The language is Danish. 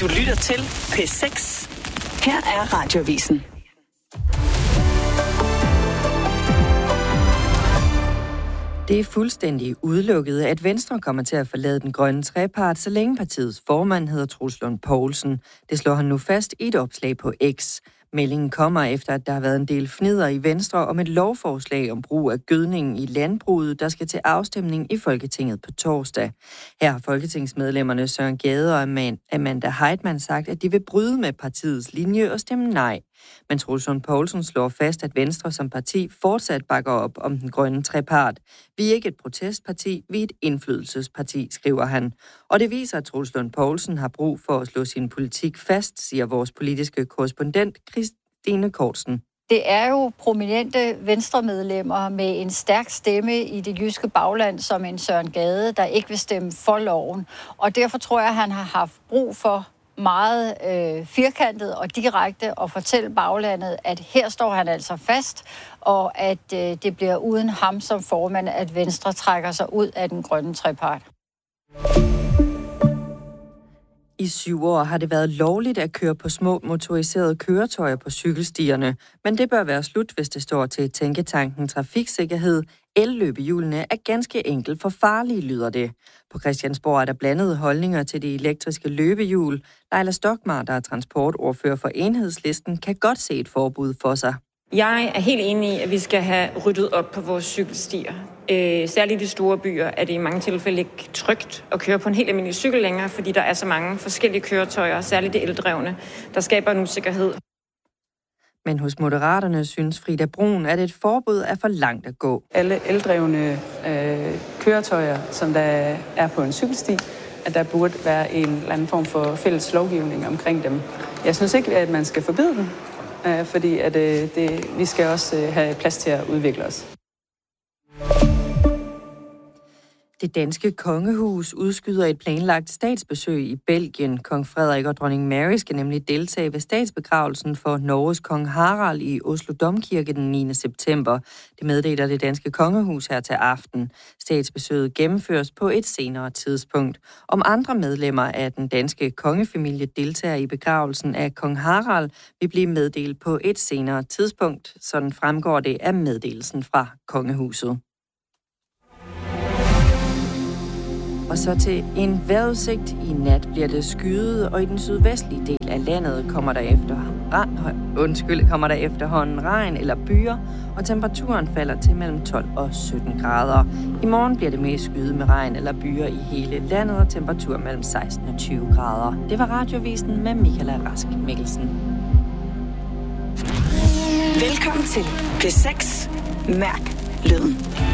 Du lytter til P6. Her er Radioavisen. Det er fuldstændig udelukket, at Venstre kommer til at forlade den grønne trepart, så længe partiets formand hedder Troels Lund Poulsen. Det slår han nu fast i et opslag på X. Meldingen kommer efter, at der har været en del fnidder i Venstre om et lovforslag om brug af gødning i landbruget, der skal til afstemning i Folketinget på torsdag. Her har folketingsmedlemmerne Søren Gade og Amanda Heitmann sagt, at de vil bryde med partiets linje og stemme nej. Men Troels Lund Poulsen slår fast, at Venstre som parti fortsat bakker op om den grønne trepart. Vi er ikke et protestparti, vi er et indflydelsesparti, skriver han. Og det viser, at Troels Lund Poulsen har brug for at slå sin politik fast, siger vores politiske korrespondent Christine Kortsen. Det er jo prominente venstremedlemmer med en stærk stemme i det jyske bagland, som en Søren Gade, der ikke vil stemme for loven. Og derfor tror jeg, at han har haft brug for meget firkantet og direkte at fortælle baglandet, at her står han altså fast, og at det bliver uden ham som formand, at Venstre trækker sig ud af den grønne trepart. I 7 år har det været lovligt at køre på små motoriserede køretøjer på cykelstierne, men det bør være slut, hvis det står til tænketanken Trafiksikkerhed. El-løbehjulene er ganske enkelt for farlige, lyder det. På Christiansborg er der blandede holdninger til de elektriske løbehjul. Leila Stokmar, der er transportordfører for Enhedslisten, kan godt se et forbud for sig. Jeg er helt enig i, at vi skal have ryddet op på vores cykelstier. Særligt i de store byer er det i mange tilfælde ikke trygt at køre på en helt almindelig cykel længere, fordi der er så mange forskellige køretøjer, særligt de eldrevne, der skaber en usikkerhed. Men hos Moderaterne synes Frida Brun, at et forbud er for langt at gå. Alle eldrevne køretøjer, som der er på en cykelsti, at der burde være en eller anden form for fælles lovgivning omkring dem. Jeg synes ikke, at man skal forbyde dem, fordi at, vi skal også have plads til at udvikle os. Det danske kongehus udskyder et planlagt statsbesøg i Belgien. Kong Frederik og dronning Mary skal nemlig deltage ved statsbegravelsen for Norges kong Harald i Oslo Domkirke den 9. september. Det meddeler det danske kongehus her til aften. Statsbesøget gennemføres på et senere tidspunkt. Om andre medlemmer af den danske kongefamilie deltager i begravelsen af kong Harald, vil blive meddelt på et senere tidspunkt. Sådan fremgår det af meddelelsen fra kongehuset. Og så til en vejrudsigt. I nat bliver det skyet, og i den sydvestlige del af landet kommer der efterhånden regn eller byger, og temperaturen falder til mellem 12 og 17 grader. I morgen bliver det mest skyet med regn eller byger i hele landet, og temperatur mellem 16 og 20 grader. Det var Radioavisen med Michaela Rask Mikkelsen. Velkommen til P6. Mærk lyden.